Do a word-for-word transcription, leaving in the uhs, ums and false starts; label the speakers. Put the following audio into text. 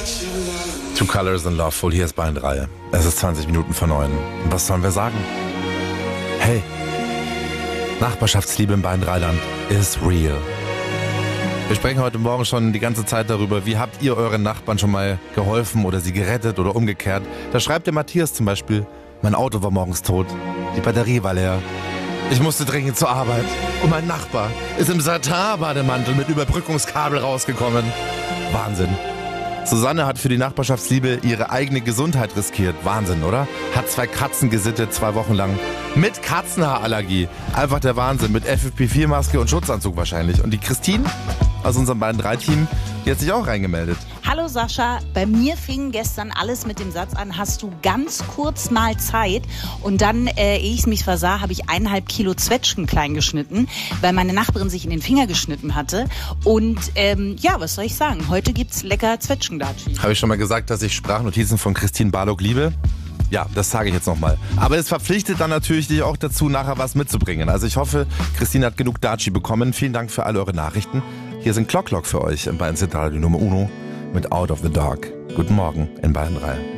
Speaker 1: Two Colors and Loveful, hier ist Bayern drei. Es ist zwanzig Minuten vor neun. Und was sollen wir sagen? Hey, Nachbarschaftsliebe im Bayern drei-Land ist real. Wir sprechen heute Morgen schon die ganze Zeit darüber, wie habt ihr euren Nachbarn schon mal geholfen oder sie gerettet oder umgekehrt. Da schreibt der Matthias zum Beispiel: Mein Auto war morgens tot, die Batterie war leer. Ich musste dringend zur Arbeit und mein Nachbar ist im Satin-Bademantel mit Überbrückungskabel rausgekommen. Wahnsinn. Susanne hat für die Nachbarschaftsliebe ihre eigene Gesundheit riskiert. Wahnsinn, oder? Hat zwei Katzen gesittet, zwei Wochen lang. Mit Katzenhaarallergie. Einfach der Wahnsinn. Mit F F P vier Maske und Schutzanzug wahrscheinlich. Und die Christine aus unserem Bayern drei Team, die hat sich auch reingemeldet.
Speaker 2: Hallo Sascha, bei mir fing gestern alles mit dem Satz an: Hast du ganz kurz mal Zeit? Und dann, äh, ehe ich mich versah, habe ich eineinhalb Kilo Zwetschgen klein geschnitten, weil meine Nachbarin sich in den Finger geschnitten hatte. Und ähm, ja, was soll ich sagen? Heute gibt's lecker Zwetschgendatschi.
Speaker 1: Habe ich schon mal gesagt, dass ich Sprachnotizen von Christine Barlock liebe? Ja, das sage ich jetzt nochmal. Aber es verpflichtet dann natürlich dich auch dazu, nachher was mitzubringen. Also ich hoffe, Christine hat genug Datschi bekommen. Vielen Dank für alle eure Nachrichten. Hier sind Clock Clock für euch in Bayern Zentrale, die Nummer Uno mit Out of the Dark. Guten Morgen in Bayern drei.